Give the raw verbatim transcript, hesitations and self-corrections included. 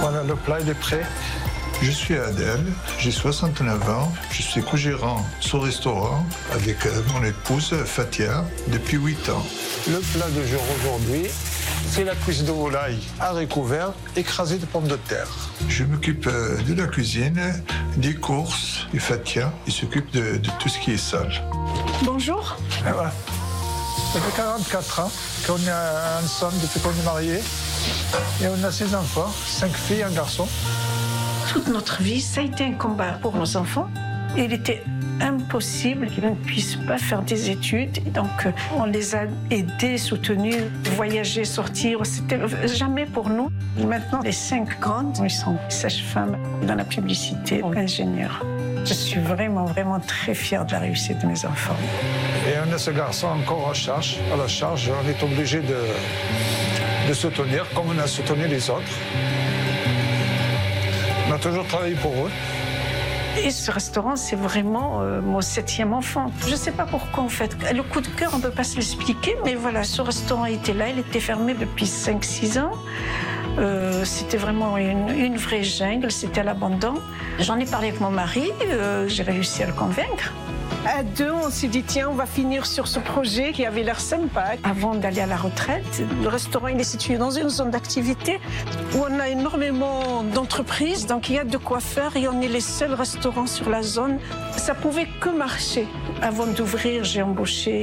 Voilà, le plat il est prêt. Je suis Adèle, j'ai soixante-neuf ans, je suis co-gérant ce restaurant avec mon épouse Fatia depuis huit ans. Le plat de jour aujourd'hui, c'est la cuisse de volaille à recouvert, écrasée de pommes de terre. Je m'occupe de la cuisine, des courses, et Fatia, il s'occupe de, de tout ce qui est sale. Bonjour. Et voilà. Ça fait quarante-quatre ans qu'on est ensemble depuis qu'on est mariés. Et on a six enfants, cinq filles et un garçon. Toute notre vie, ça a été un combat pour nos enfants. Il était impossible qu'ils ne puissent pas faire des études. Et donc, on les a aidés, soutenus, voyager, sortir. C'était jamais pour nous. Maintenant, les cinq grandes, ils sont sages-femmes dans la publicité, ingénieurs. Je suis vraiment, vraiment très fière de la réussite de mes enfants. Et on a ce garçon encore en charge. À la charge, on est obligé de, de soutenir comme on a soutenu les autres. On a toujours travaillé pour eux. Et ce restaurant, c'est vraiment euh, mon septième enfant. Je ne sais pas pourquoi, en fait. Le coup de cœur, on ne peut pas se l'expliquer, mais voilà, ce restaurant était là, il était fermé depuis cinq six ans. Euh, c'était vraiment une, une vraie jungle, c'était à l'abandon. J'en ai parlé avec mon mari, euh, j'ai réussi à le convaincre. À deux, on s'est dit, tiens, on va finir sur ce projet qui avait l'air sympa. Avant d'aller à la retraite, le restaurant il est situé dans une zone d'activité où on a énormément d'entreprises, donc il y a de quoi faire et on est les seuls restaurants sur la zone. Ça pouvait que marcher. Avant d'ouvrir, j'ai embauché